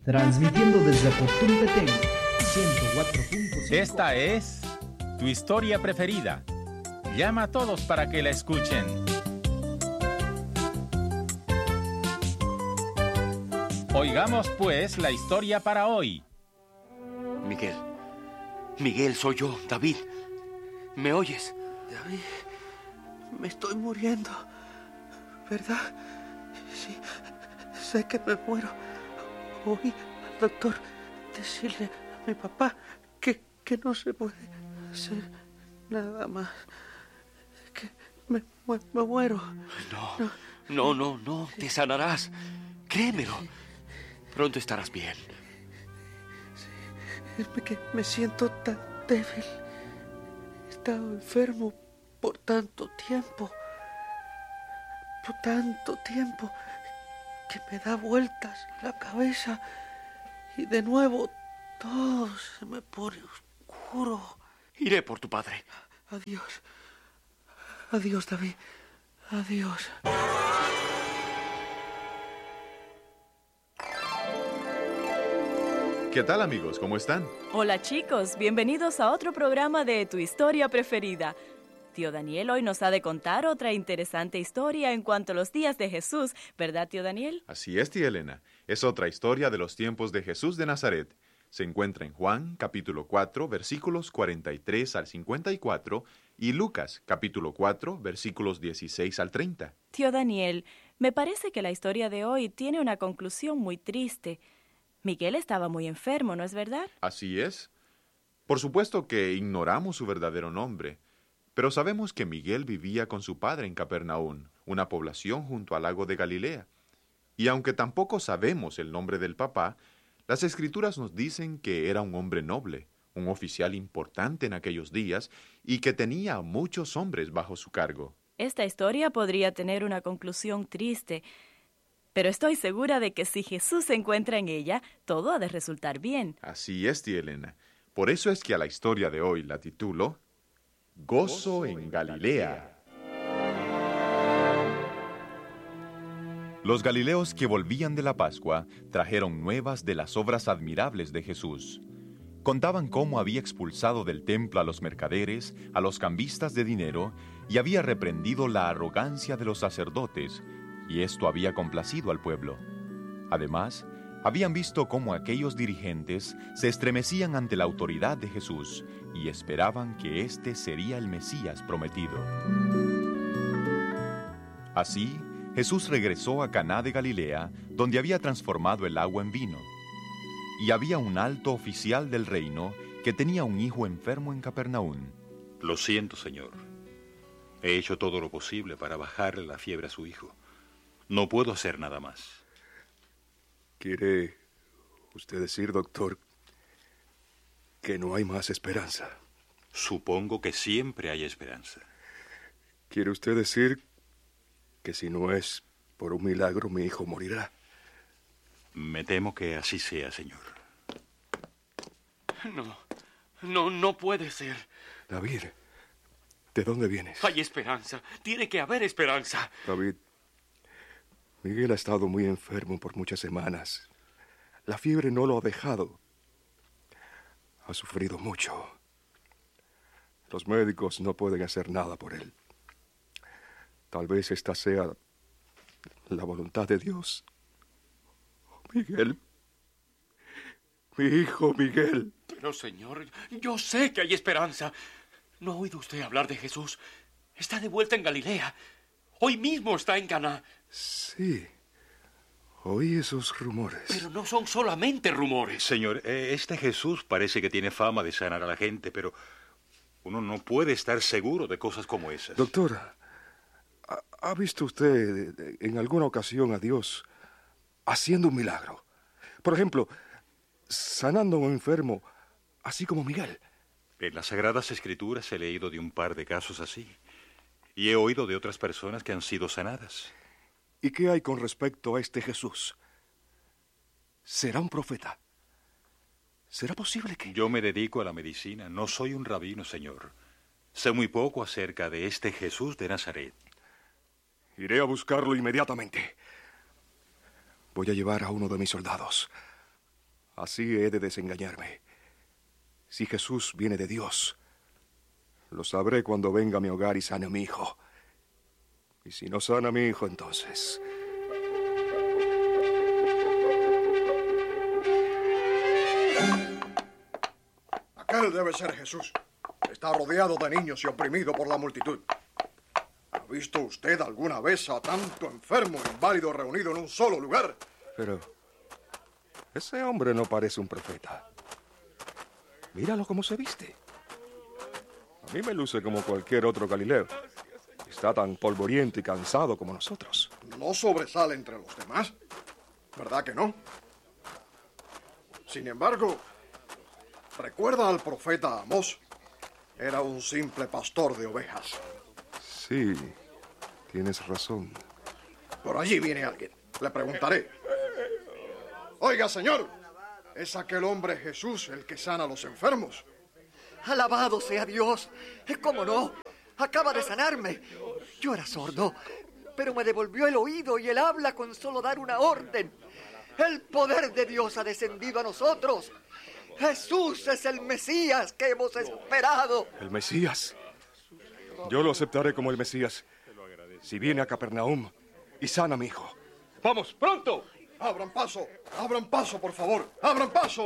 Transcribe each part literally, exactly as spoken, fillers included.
Transmitiendo desde Fortún Petén, ciento cuatro punto cinco. Esta es tu historia preferida. Llama a todos para que la escuchen. Oigamos pues la historia para hoy. Miguel, Miguel, soy yo, David. ¿Me oyes? David, me estoy muriendo, ¿verdad? Sí, sé que me muero. Oí al doctor decirle a mi papá que, que no se puede hacer nada más. Que me, me, me muero. No, no, no, no, no, te sanarás. Créemelo. Pronto estarás bien. Sí, es que me siento tan débil. He estado enfermo por tanto tiempo. Por tanto tiempo que me da vueltas la cabeza y de nuevo todo se me pone oscuro. Iré por tu padre. Adiós. Adiós, David. Adiós. ¿Qué tal, amigos? ¿Cómo están? Hola, chicos. Bienvenidos a otro programa de Tu Historia Preferida. Tío Daniel hoy nos ha de contar otra interesante historia en cuanto a los días de Jesús, ¿verdad, tío Daniel? Así es, tía Elena. Es otra historia de los tiempos de Jesús de Nazaret. Se encuentra en Juan, capítulo cuatro, versículos cuarenta y tres al cincuenta y cuatro, y Lucas, capítulo cuatro, versículos dieciséis al treinta. Tío Daniel, me parece que la historia de hoy tiene una conclusión muy triste. Miguel estaba muy enfermo, ¿no es verdad? Así es. Por supuesto que ignoramos su verdadero nombre, pero sabemos que Miguel vivía con su padre en Capernaum, una población junto al lago de Galilea. Y aunque tampoco sabemos el nombre del papá, las Escrituras nos dicen que era un hombre noble, un oficial importante en aquellos días y que tenía a muchos hombres bajo su cargo. Esta historia podría tener una conclusión triste, pero estoy segura de que si Jesús se encuentra en ella, todo ha de resultar bien. Así es, tía Elena. Por eso es que a la historia de hoy la titulo Gozo en Galilea. Los galileos que volvían de la Pascua trajeron nuevas de las obras admirables de Jesús. Contaban cómo había expulsado del templo a los mercaderes, a los cambistas de dinero, y había reprendido la arrogancia de los sacerdotes, y esto había complacido al pueblo. Además, habían visto cómo aquellos dirigentes se estremecían ante la autoridad de Jesús y esperaban que éste sería el Mesías prometido. Así, Jesús regresó a Caná de Galilea, donde había transformado el agua en vino. Y había un alto oficial del reino que tenía un hijo enfermo en Capernaum. Lo siento, Señor. He hecho todo lo posible para bajarle la fiebre a su hijo. No puedo hacer nada más. ¿Quiere usted decir, doctor, que no hay más esperanza? Supongo que siempre hay esperanza. ¿Quiere usted decir que si no es por un milagro mi hijo morirá? Me temo que así sea, Señor. No, no, no puede ser. David, ¿de dónde vienes? Hay esperanza. Tiene que haber esperanza. David, Miguel ha estado muy enfermo por muchas semanas. La fiebre no lo ha dejado. Ha sufrido mucho. Los médicos no pueden hacer nada por él. Tal vez esta sea la voluntad de Dios. Miguel. Mi hijo Miguel. Pero, señor, yo sé que hay esperanza. ¿No ha oído usted hablar de Jesús? Está de vuelta en Galilea. Hoy mismo está en Caná. Sí. Oí esos rumores. Pero no son solamente rumores. Señor, este Jesús parece que tiene fama de sanar a la gente, pero uno no puede estar seguro de cosas como esas. Doctora, ¿ha visto usted en alguna ocasión a Dios haciendo un milagro? Por ejemplo, sanando a un enfermo, así como Miguel. En las Sagradas Escrituras he leído de un par de casos así. Y he oído de otras personas que han sido sanadas. ¿Y qué hay con respecto a este Jesús? ¿Será un profeta? ¿Será posible que...? Yo me dedico a la medicina. No soy un rabino, señor. Sé muy poco acerca de este Jesús de Nazaret. Iré a buscarlo inmediatamente. Voy a llevar a uno de mis soldados. Así he de desengañarme. Si Jesús viene de Dios, lo sabré cuando venga a mi hogar y sane a mi hijo. Y si no sana a mi hijo, entonces... Aquel debe ser Jesús. Está rodeado de niños y oprimido por la multitud. ¿Ha visto usted alguna vez a tanto enfermo e inválido reunido en un solo lugar? Pero ese hombre no parece un profeta. Míralo cómo se viste. A mí me luce como cualquier otro Galileo. Está tan polvoriento y cansado como nosotros. No sobresale entre los demás. ¿Verdad que no? Sin embargo, recuerda al profeta Amós. Era un simple pastor de ovejas. Sí, tienes razón. Por allí viene alguien. Le preguntaré. Oiga, señor, ¿es aquel hombre Jesús el que sana a los enfermos? Alabado sea Dios. ¿Cómo no? Acaba de sanarme. Yo era sordo, pero me devolvió el oído y el habla con solo dar una orden. El poder de Dios ha descendido a nosotros. Jesús es el Mesías que hemos esperado. ¿El Mesías? Yo lo aceptaré como el Mesías si viene a Capernaum y sana a mi hijo. ¡Vamos, pronto! ¡Abran paso! ¡Abran paso, por favor! ¡Abran paso!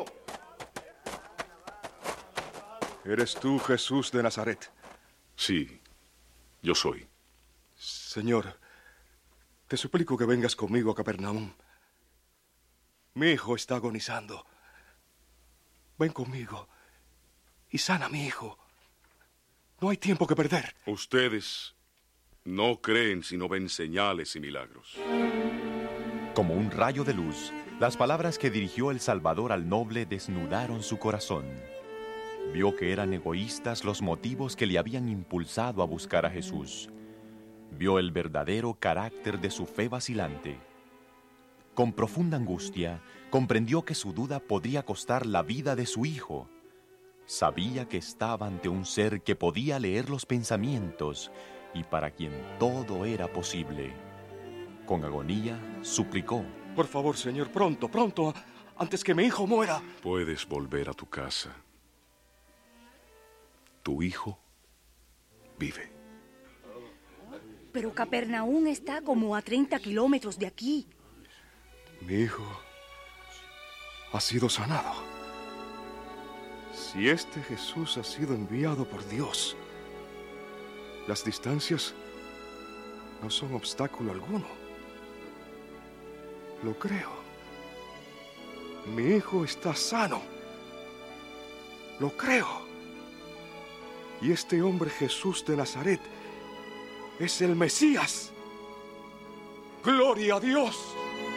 ¿Eres tú Jesús de Nazaret? Sí, yo soy. Señor, te suplico que vengas conmigo a Capernaum. Mi hijo está agonizando. Ven conmigo y sana a mi hijo. No hay tiempo que perder. Ustedes no creen si no ven señales y milagros. Como un rayo de luz, las palabras que dirigió el Salvador al noble desnudaron su corazón. Vio que eran egoístas los motivos que le habían impulsado a buscar a Jesús. Vio el verdadero carácter de su fe vacilante. Con profunda angustia, comprendió que su duda podría costar la vida de su hijo. Sabía que estaba ante un ser que podía leer los pensamientos y para quien todo era posible. Con agonía, suplicó: por favor, Señor, pronto, pronto, antes que mi hijo muera. Puedes volver a tu casa. Tu hijo vive. Pero Capernaum está como a treinta kilómetros de aquí. Mi hijo ha sido sanado. Si este Jesús ha sido enviado por Dios, las distancias no son obstáculo alguno. Lo creo. Mi hijo está sano. Lo creo. Y este hombre Jesús de Nazaret es el Mesías. ¡Gloria a Dios!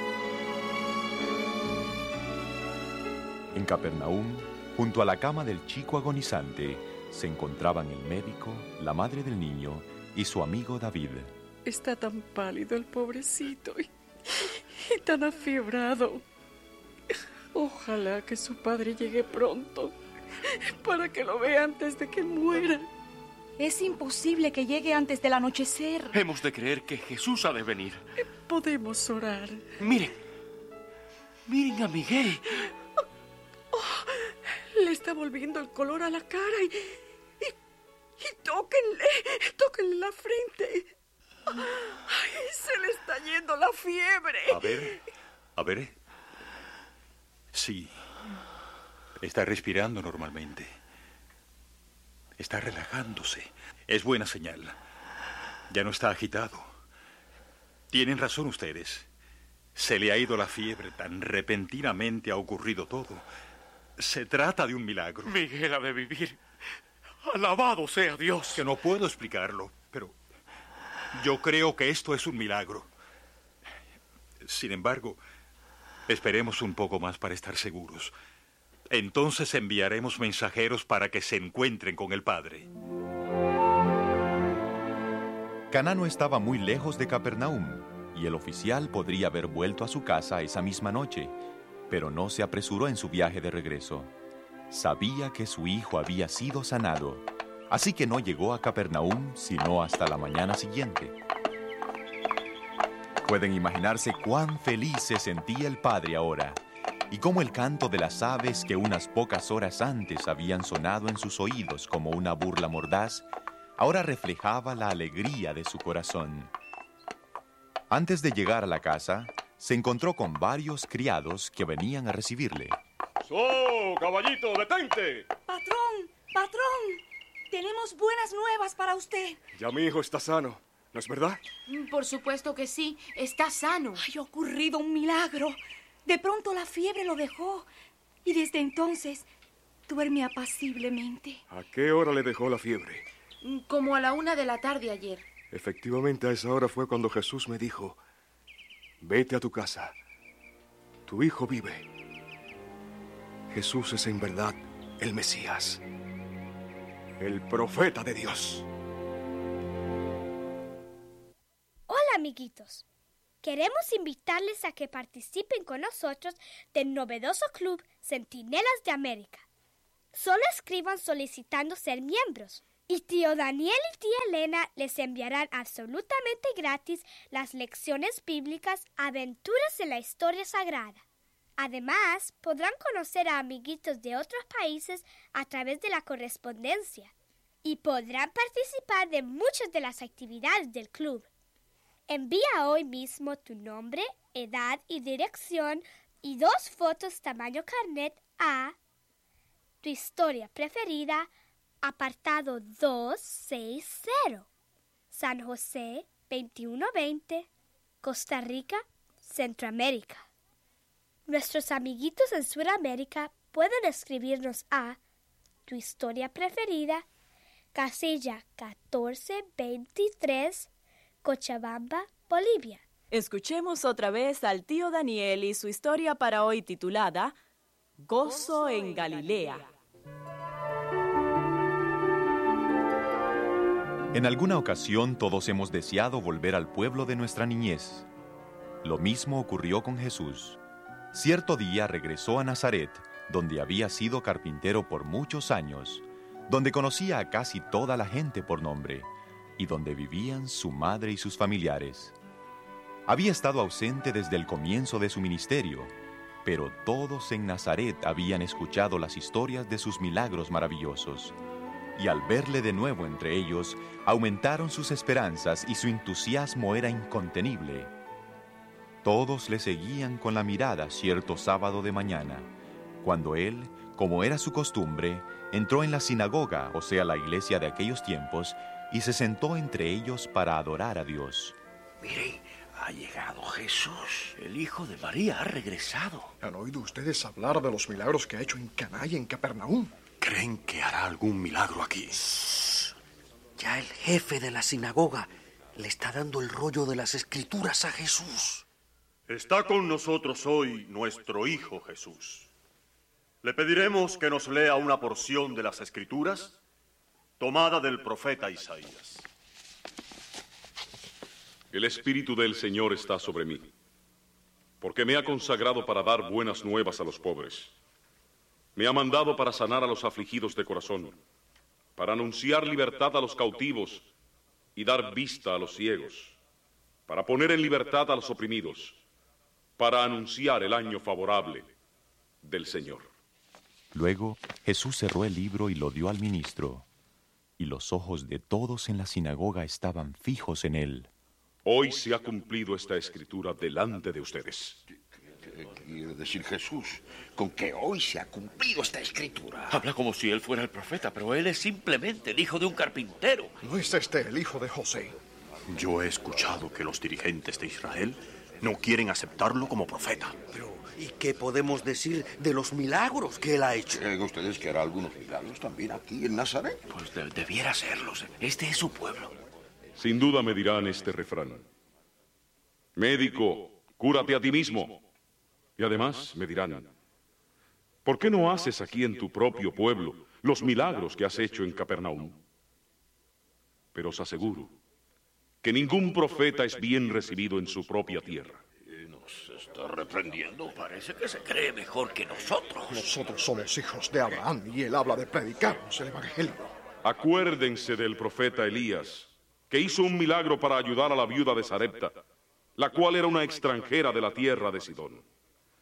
En Capernaum, junto a la cama del chico agonizante, se encontraban el médico, la madre del niño y su amigo David. Está tan pálido el pobrecito y, y tan afiebrado. Ojalá que su padre llegue pronto para que lo vea antes de que muera. Es imposible que llegue antes del anochecer. Hemos de creer que Jesús ha de venir. Podemos orar. Miren, miren a Miguel. Oh, le está volviendo el color a la cara y, y, y tóquenle, tóquenle la frente. Ay, se le está yendo la fiebre. A ver, a ver. Sí, está respirando normalmente. Está relajándose. Es buena señal. Ya no está agitado. Tienen razón ustedes. Se le ha ido la fiebre. Tan repentinamente ha ocurrido todo. Se trata de un milagro. Miguel ha de vivir. Alabado sea Dios. Que no puedo explicarlo, pero yo creo que esto es un milagro. Sin embargo, esperemos un poco más para estar seguros. Entonces enviaremos mensajeros para que se encuentren con el Padre. Caná no estaba muy lejos de Capernaum, y el oficial podría haber vuelto a su casa esa misma noche, pero no se apresuró en su viaje de regreso. Sabía que su hijo había sido sanado, así que no llegó a Capernaum sino hasta la mañana siguiente. Pueden imaginarse cuán feliz se sentía el padre ahora. y cómo el canto de las aves que unas pocas horas antes habían sonado en sus oídos como una burla mordaz, ahora reflejaba la alegría de su corazón. Antes de llegar a la casa, se encontró con varios criados que venían a recibirle. ¡So, caballito, detente! Patrón, patrón, tenemos buenas nuevas para usted. Ya mi hijo está sano, ¿no es verdad? Por supuesto que sí, está sano. Ay, ha ocurrido un milagro. De pronto la fiebre lo dejó y desde entonces duerme apaciblemente. ¿A qué hora le dejó la fiebre? Como a la una de la tarde ayer. Efectivamente, a esa hora fue cuando Jesús me dijo: vete a tu casa, tu hijo vive. Jesús es en verdad el Mesías, el profeta de Dios. Hola, amiguitos. Queremos invitarles a que participen con nosotros del novedoso club Centinelas de América. Solo escriban solicitando ser miembros. Y tío Daniel y tía Elena les enviarán absolutamente gratis las lecciones bíblicas Aventuras en la Historia Sagrada. Además, podrán conocer a amiguitos de otros países a través de la correspondencia. Y podrán participar de muchas de las actividades del club. Envía hoy mismo tu nombre, edad y dirección y dos fotos tamaño carnet a Tu Historia Preferida, apartado doscientos sesenta, San José veintiuno veinte, Costa Rica, Centroamérica. Nuestros amiguitos en Sudamérica pueden escribirnos a Tu Historia Preferida, casilla catorce veintitrés, Cochabamba, Bolivia. Escuchemos otra vez al tío Daniel y su historia para hoy titulada Gozo en Galilea. En alguna ocasión todos hemos deseado volver al pueblo de nuestra niñez. Lo mismo ocurrió con Jesús. Cierto día regresó a Nazaret, donde había sido carpintero por muchos años, donde conocía a casi toda la gente por nombre, y donde vivían su madre y sus familiares. Había estado ausente desde el comienzo de su ministerio, pero todos en Nazaret habían escuchado las historias de sus milagros maravillosos, y al verle de nuevo entre ellos, aumentaron sus esperanzas y su entusiasmo era incontenible. Todos le seguían con la mirada cierto sábado de mañana, cuando él, como era su costumbre, entró en la sinagoga, o sea, la iglesia de aquellos tiempos, y se sentó entre ellos para adorar a Dios. Mire, ha llegado Jesús. El hijo de María ha regresado. ¿Han oído ustedes hablar de los milagros que ha hecho en Caná y en Capernaum? ¿Creen que hará algún milagro aquí? Ya el jefe de la sinagoga le está dando el rollo de las escrituras a Jesús. Está con nosotros hoy nuestro hijo Jesús. Le pediremos que nos lea una porción de las escrituras tomada del profeta Isaías. El Espíritu del Señor está sobre mí, porque me ha consagrado para dar buenas nuevas a los pobres. Me ha mandado para sanar a los afligidos de corazón, para anunciar libertad a los cautivos y dar vista a los ciegos, para poner en libertad a los oprimidos, para anunciar el año favorable del Señor. Luego Jesús cerró el libro y lo dio al ministro, y los ojos de todos en la sinagoga estaban fijos en él. Hoy se ha cumplido esta escritura delante de ustedes. ¿Qué quiere decir Jesús con que hoy se ha cumplido esta escritura? Habla como si él fuera el profeta, pero él es simplemente el hijo de un carpintero. ¿No es este el hijo de José? Yo he escuchado que los dirigentes de Israel no quieren aceptarlo como profeta. Pero, ¿y qué podemos decir de los milagros que él ha hecho? ¿Creen ustedes que hará algunos milagros también aquí en Nazaret? Pues de- debiera hacerlos. Este es su pueblo. Sin duda me dirán este refrán: médico, cúrate a ti mismo. Y además me dirán: ¿por qué no haces aquí en tu propio pueblo los milagros que has hecho en Capernaum? Pero os aseguro que ningún profeta es bien recibido en su propia tierra. Nos está reprendiendo. Parece que se cree mejor que nosotros. Nosotros somos hijos de Abraham y él habla de predicarnos el evangelio. Acuérdense del profeta Elías, que hizo un milagro para ayudar a la viuda de Sarepta, la cual era una extranjera de la tierra de Sidón.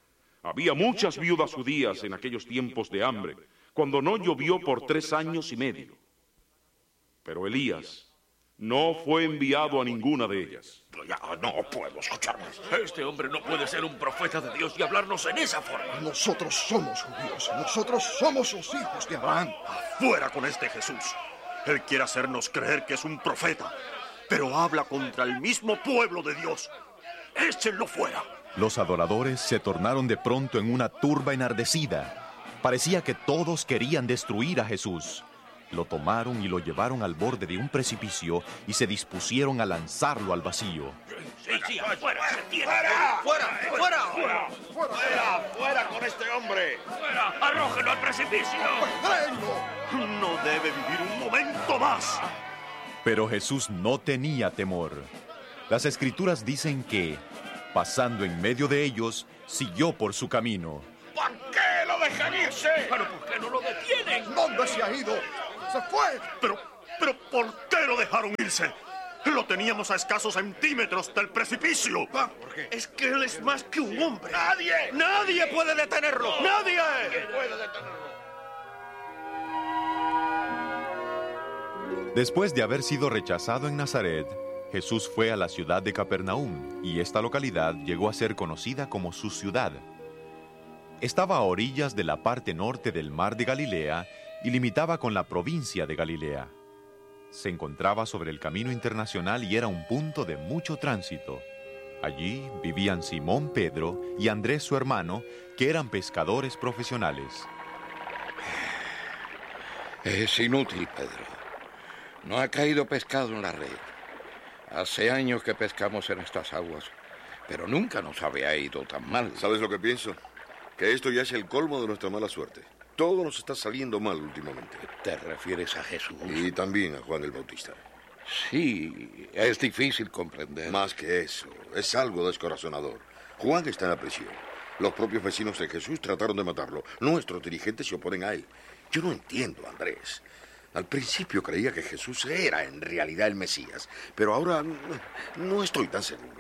Había muchas viudas judías en aquellos tiempos de hambre, cuando no llovió por tres años y medio. Pero Elías no fue enviado a ninguna de ellas. Ya no puedo escuchar más. Este hombre no puede ser un profeta de Dios y hablarnos en esa forma. Nosotros somos judíos. Nosotros somos los hijos de Abraham. ¡Fuera con este Jesús! Él quiere hacernos creer que es un profeta, pero habla contra el mismo pueblo de Dios. ¡Échenlo fuera! Los adoradores se tornaron de pronto en una turba enardecida. Parecía que todos querían destruir a Jesús. Lo tomaron y lo llevaron al borde de un precipicio y se dispusieron a lanzarlo al vacío. Sí, sí, afuera, se tiene. ¡Fuera! ¡Fuera! ¡Fuera! ¡Fuera! ¡Fuera! ¡Fuera con este hombre! ¡Fuera! ¡Arrójenlo al precipicio! No debe vivir un momento más. Pero Jesús no tenía temor. Las Escrituras dicen que, pasando en medio de ellos, siguió por su camino. ¿Por qué lo dejan irse? ¿Pero por qué no lo detienen? ¿Dónde se ha ido? ¡Se fue! Pero, pero, ¿por qué lo dejaron irse? Lo teníamos a escasos centímetros del precipicio. ¿Por qué? Es que él es más que un hombre. ¡Nadie! ¡Nadie puede detenerlo! ¡Nadie! ¿Quién puede detenerlo? Después de haber sido rechazado en Nazaret, Jesús fue a la ciudad de Capernaum, y esta localidad llegó a ser conocida como su ciudad. Estaba a orillas de la parte norte del mar de Galilea y limitaba con la provincia de Galilea. Se encontraba sobre el camino internacional y era un punto de mucho tránsito. Allí vivían Simón Pedro y Andrés su hermano, que eran pescadores profesionales. Es inútil, Pedro. No ha caído pescado en la red. Hace años que pescamos en estas aguas, pero nunca nos había ido tan mal. ¿Sabes lo que pienso? Que esto ya es el colmo de nuestra mala suerte. Todo nos está saliendo mal últimamente. ¿Te refieres a Jesús? Y también a Juan el Bautista. Sí, es difícil comprender. Más que eso, es algo descorazonador. Juan está en la prisión. Los propios vecinos de Jesús trataron de matarlo. Nuestros dirigentes se oponen a él. Yo no entiendo, Andrés. Al principio creía que Jesús era en realidad el Mesías, pero ahora no estoy tan seguro.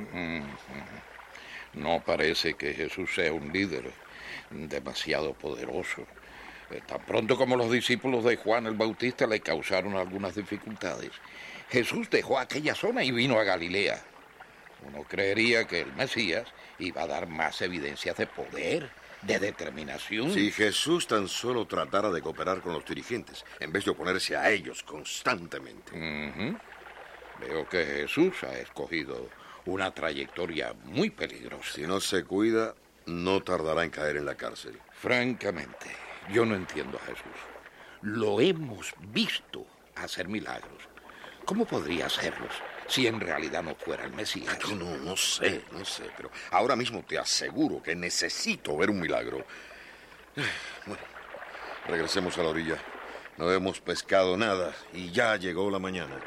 No parece que Jesús sea un líder demasiado poderoso. Tan pronto como los discípulos de Juan el Bautista le causaron algunas dificultades, Jesús dejó aquella zona y vino a Galilea. Uno creería que el Mesías iba a dar más evidencias de poder, de determinación. Si Jesús tan solo tratara de cooperar con los dirigentes, en vez de oponerse a ellos constantemente. Uh-huh. Veo que Jesús ha escogido una trayectoria muy peligrosa. Si no se cuida, no tardará en caer en la cárcel. Francamente, yo no entiendo a Jesús. Lo hemos visto hacer milagros. ¿Cómo podría hacerlos si en realidad no fuera el Mesías? Yo no, no sé, no sé, pero ahora mismo te aseguro que necesito ver un milagro. Bueno, regresemos a la orilla. No hemos pescado nada y ya llegó la mañana.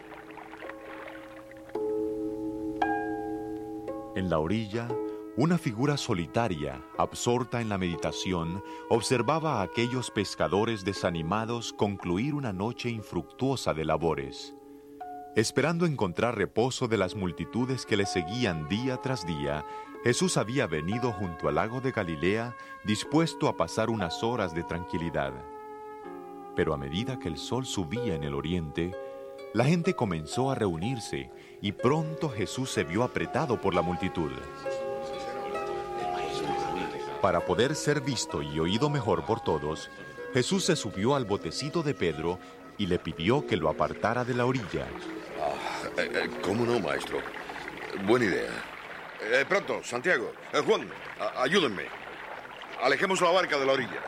En la orilla, una figura solitaria, absorta en la meditación, observaba a aquellos pescadores desanimados concluir una noche infructuosa de labores. Esperando encontrar reposo de las multitudes que le seguían día tras día, Jesús había venido junto al lago de Galilea, dispuesto a pasar unas horas de tranquilidad. Pero a medida que el sol subía en el oriente, la gente comenzó a reunirse y pronto Jesús se vio apretado por la multitud. Para poder ser visto y oído mejor por todos, Jesús se subió al botecito de Pedro y le pidió que lo apartara de la orilla. Ah, eh, ¿Cómo no, maestro? Buena idea. Eh, pronto, Santiago. Eh, Juan, a- ayúdenme. Alejemos la barca de la orilla.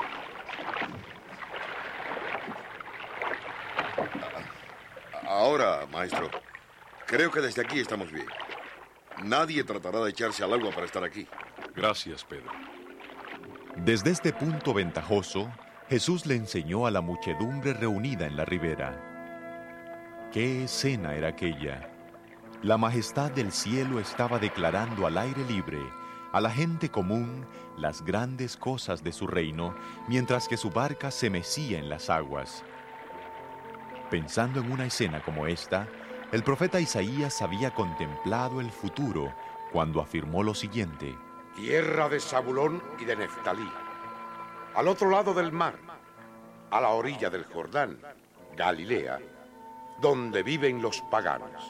Ahora, maestro, creo que desde aquí estamos bien. Nadie tratará de echarse al agua para estar aquí. Gracias, Pedro. Desde este punto ventajoso, Jesús le enseñó a la muchedumbre reunida en la ribera. ¿Qué escena era aquella? La majestad del cielo estaba declarando al aire libre a la gente común las grandes cosas de su reino, mientras que su barca se mecía en las aguas. Pensando en una escena como esta, el profeta Isaías había contemplado el futuro cuando afirmó lo siguiente: tierra de Zabulón y de Neftalí, al otro lado del mar, a la orilla del Jordán, Galilea, donde viven los paganos.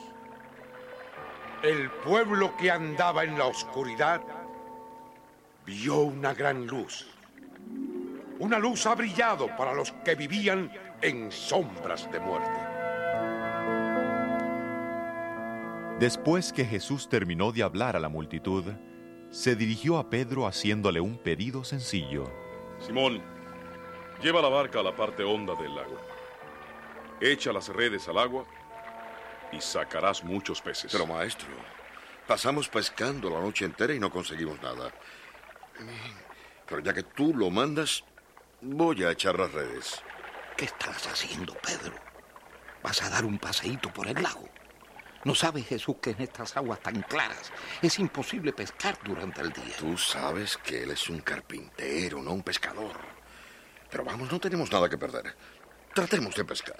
El pueblo que andaba en la oscuridad vio una gran luz. Una luz ha brillado para los que vivían en sombras de muerte. Después que Jesús terminó de hablar a la multitud, se dirigió a Pedro haciéndole un pedido sencillo. Simón, lleva la barca a la parte honda del lago. Echa las redes al agua y sacarás muchos peces. Pero, maestro, pasamos pescando la noche entera y no conseguimos nada. Pero ya que tú lo mandas, voy a echar las redes. ¿Qué estás haciendo, Pedro? ¿Vas a dar un paseíto por el lago? ¿No sabe Jesús que en estas aguas tan claras es imposible pescar durante el día? Tú sabes que él es un carpintero, no un pescador. Pero vamos, no tenemos nada que perder. Tratemos de pescar.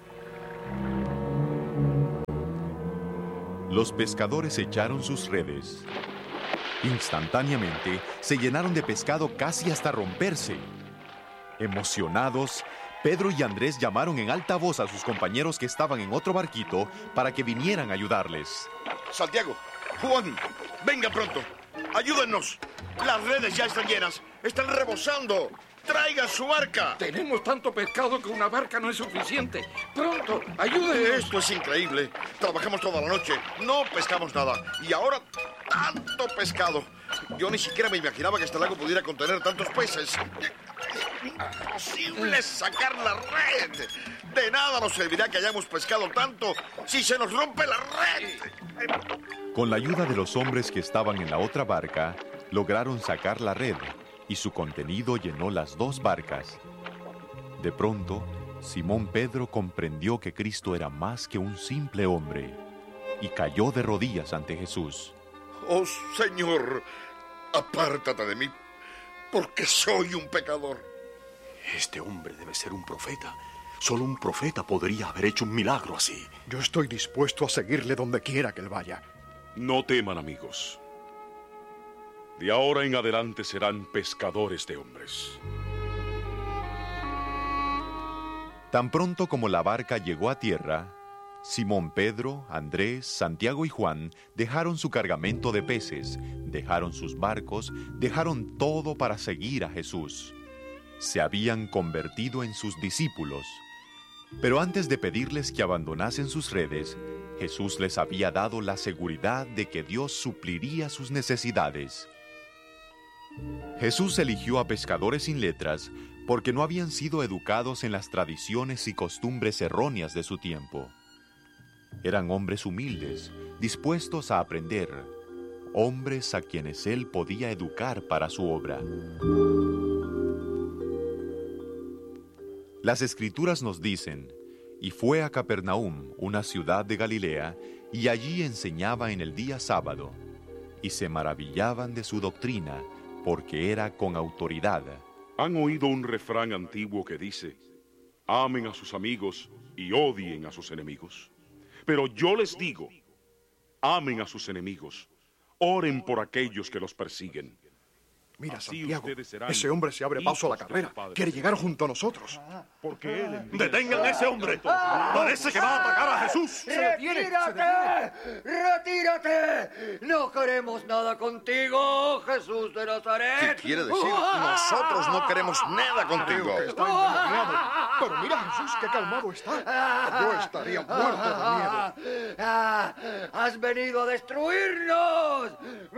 Los pescadores echaron sus redes. Instantáneamente se llenaron de pescado casi hasta romperse. Emocionados, Pedro y Andrés llamaron en alta voz a sus compañeros que estaban en otro barquito para que vinieran a ayudarles. Santiago, Juan, venga pronto. Ayúdennos. Las redes ya están llenas. Están rebosando. ¡Traigan su barca! Tenemos tanto pescado que una barca no es suficiente. ¡Pronto, ayúdenos! Esto es increíble. Trabajamos toda la noche, no pescamos nada. Y ahora, tanto pescado. Yo ni siquiera me imaginaba que este lago pudiera contener tantos peces. ¡Imposible sacar la red! De nada nos servirá que hayamos pescado tanto si se nos rompe la red. Con la ayuda de los hombres que estaban en la otra barca, lograron sacar la red y su contenido llenó las dos barcas. De pronto, Simón Pedro comprendió que Cristo era más que un simple hombre y cayó de rodillas ante Jesús. ¡Oh, Señor! Apártate de mí, porque soy un pecador. Este hombre debe ser un profeta. Solo un profeta podría haber hecho un milagro así. Yo estoy dispuesto a seguirle donde quiera que él vaya. No teman, amigos. De ahora en adelante serán pescadores de hombres. Tan pronto como la barca llegó a tierra, Simón Pedro, Andrés, Santiago y Juan dejaron su cargamento de peces, dejaron sus barcos, dejaron todo para seguir a Jesús. Se habían convertido en sus discípulos. Pero antes de pedirles que abandonasen sus redes, Jesús les había dado la seguridad de que Dios supliría sus necesidades. Jesús eligió a pescadores sin letras porque no habían sido educados en las tradiciones y costumbres erróneas de su tiempo. Eran hombres humildes, dispuestos a aprender, hombres a quienes él podía educar para su obra. Las Escrituras nos dicen, y fue a Capernaum, una ciudad de Galilea, y allí enseñaba en el día sábado, y se maravillaban de su doctrina, porque era con autoridad. ¿Han oído un refrán antiguo que dice, amen a sus amigos y odien a sus enemigos? Pero yo les digo, amen a sus enemigos, oren por aquellos que los persiguen. Mira, Así Santiago, serán ese hombre se abre paso a la carrera. Quiere llegar junto a nosotros. Porque él ¡Detengan a ese hombre! ¡Parece que va a atacar a Jesús! ¡Retírate! ¡Retírate! No queremos nada contigo, Jesús de Nazaret. ¿Qué quiere decir? Nosotros no queremos nada contigo. Está endemoniado. Pero mira, Jesús, qué calmado está. Yo estaría muerto de miedo. ¡Has venido a destruirnos!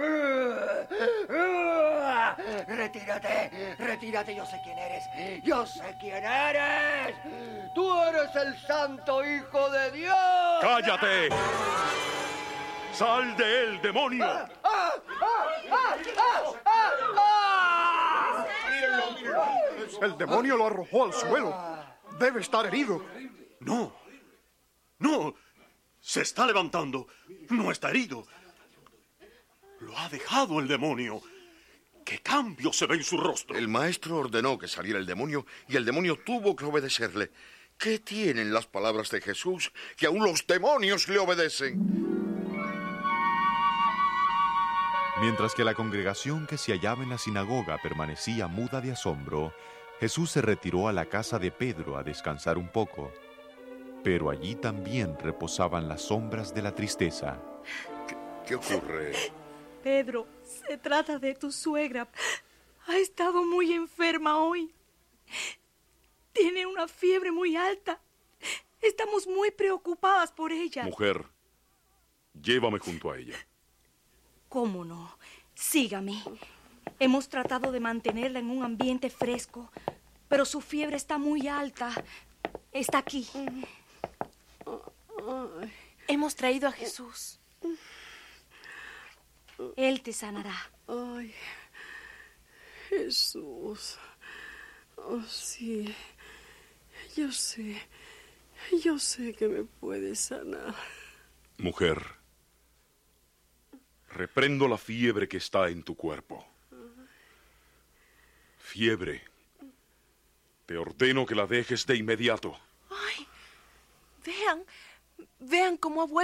Retírate, retírate, yo sé quién eres, yo sé quién eres. Tú eres el santo Hijo de Dios. ¡Cállate! ¡Sal de él, demonio! ¡Ah, ah, ah, ah, ah! Mírenlo, mírenlo. El demonio lo arrojó al suelo. Debe estar herido. No, no, se está levantando, no está herido. Lo ha dejado el demonio. ¿Qué cambio se ve en su rostro? El maestro ordenó que saliera el demonio y el demonio tuvo que obedecerle. ¿Qué tienen las palabras de Jesús que aún los demonios le obedecen? Mientras que la congregación que se hallaba en la sinagoga permanecía muda de asombro, Jesús se retiró a la casa de Pedro a descansar un poco. Pero allí también reposaban las sombras de la tristeza. ¿Qué, qué ocurre? Pedro, se trata de tu suegra. Ha estado muy enferma hoy. Tiene una fiebre muy alta. Estamos muy preocupadas por ella. Mujer, llévame junto a ella. ¿Cómo no? Sígame. Hemos tratado de mantenerla en un ambiente fresco, pero su fiebre está muy alta. Está aquí. Hemos traído a Jesús. Él te sanará. Ay, Jesús. Oh, sí. Yo sé. Yo sé que me puedes sanar. Mujer, reprendo la fiebre que está en tu cuerpo. Fiebre, te ordeno que la dejes de inmediato. Ay, vean, vean cómo ha vuelto